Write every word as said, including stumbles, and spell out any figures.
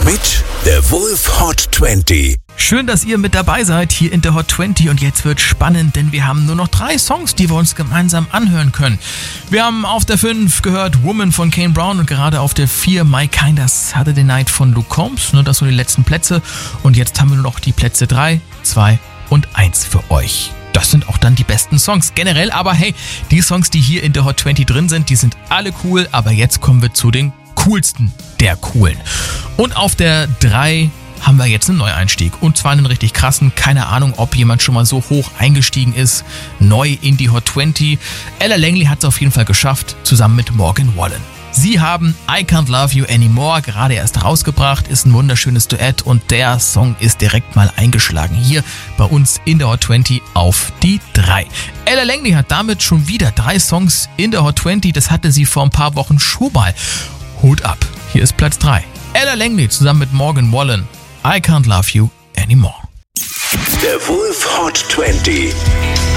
mit der Wolf Hot zwanzig. Schön, dass ihr mit dabei seid hier in der Hot zwanzig und jetzt wird spannend, denn wir haben nur noch drei Songs, die wir uns gemeinsam anhören können. Wir haben auf der fünf gehört Woman von Kane Brown und gerade auf der vier My Kinda Saturday Night von Luke Combs. Nur das sind die letzten Plätze und jetzt haben wir nur noch die Plätze drei, zwei und eins für euch. Das sind auch dann die besten Songs generell, aber hey, die Songs, die hier in der Hot zwanzig drin sind, die sind alle cool, aber jetzt kommen wir zu den coolsten der coolen. Und auf der drei haben wir jetzt einen Neueinstieg und zwar einen richtig krassen, keine Ahnung, ob jemand schon mal so hoch eingestiegen ist, neu in die Hot zwanzig. Ella Langley hat es auf jeden Fall geschafft, zusammen mit Morgan Wallen. Sie haben I Can't Love You Anymore gerade erst rausgebracht, ist ein wunderschönes Duett und der Song ist direkt mal eingeschlagen hier bei uns in der Hot zwanzig auf die drei. Ella Langley hat damit schon wieder drei Songs in der Hot zwanzig, das hatte sie vor ein paar Wochen schon mal. Hut ab, hier ist Platz drei. Ella Langley zusammen mit Morgan Wallen, I Can't Love You Anymore. Der Wolf Hot zwanzig.